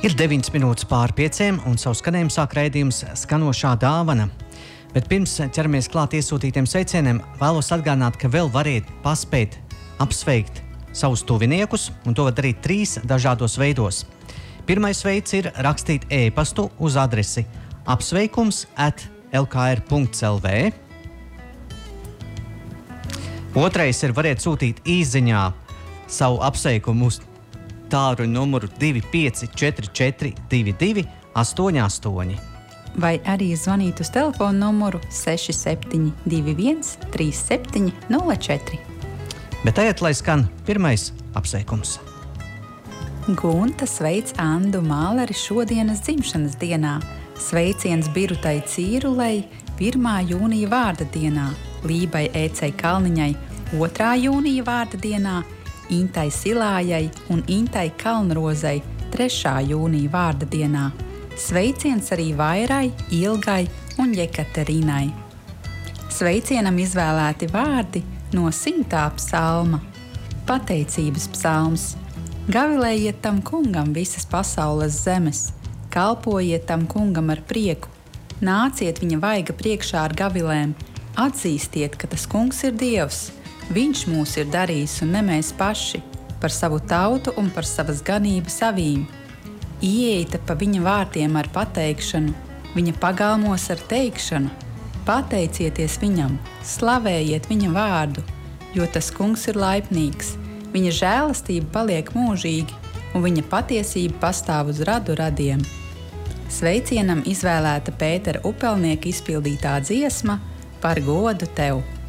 Ir 9 minūtes pār 5 un savu skanējumu sāk raidījums Skanošā dāvana. Bet pirms ķeramies klāt iesūtītiem sveicieniem, vēlos atgādināt, ka vēl variet paspēt apsveikt savus tuviniekus, un to var darīt 3 dažādos veidos. Pirmais veids ir rakstīt e-pastu uz adresi apsveikums@lkr.lv. Otrais ir variet sūtīt īsziņā savu apsveikumu uz tālruņa numuru 254422 88. Vai arī zvanīt uz telefonu numuru 6721 3704. Bet tagad, lai skan pirmais apsveikums. Gunta sveic Andu Māleri šodienas dzimšanas dienā. Sveiciens Birutai Cīrulei 1. jūnija vārda dienā, Lībai Ecei Kalniņai 2. jūnija vārda dienā, Intai Silājai un Intai Kalnrozei 3. jūnija vārda dienā. Sveiciens arī Vairai, Ilgai un Jekaterinai. Sveicienam izvēlēti vārdi no 100. psalma. Pateicības psalms. Gavilējiet tam kungam visas pasaules zemes, kalpojiet tam kungam ar prieku, nāciet viņa vaiga priekšā ar gavilēm, atzīstiet, ka tas kungs ir Dievs, viņš mūs ir darījis un ne mēs paši, par savu tautu un par savas ganības avīm. Ieeita pa viņa vārtiem ar pateikšanu, viņa pagalmos ar teikšanu, pateicieties viņam, slavējiet viņa vārdu, jo tas kungs ir laipnīgs, viņa žēlastība paliek mūžīgi un viņa patiesība pastāv uz radu radiem. Sveicienam izvēlēta Pētera Upelnieka izpildītā dziesma Par godu tev.